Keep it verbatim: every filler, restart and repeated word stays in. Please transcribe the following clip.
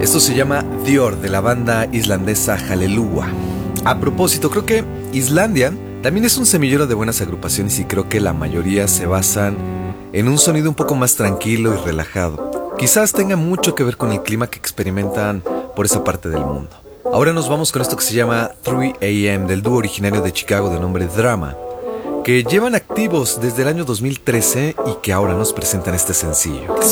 Esto se llama Dior, de la banda islandesa Hallelujah. A propósito, creo que Islandia también es un semillero de buenas agrupaciones y creo que la mayoría se basan en un sonido un poco más tranquilo y relajado. Quizás tenga mucho que ver con el clima que experimentan por esa parte del mundo. Ahora nos vamos con esto que se llama tres a eme del dúo originario de Chicago de nombre Drama, que llevan activos desde el año dos mil trece y que ahora nos presentan este sencillo.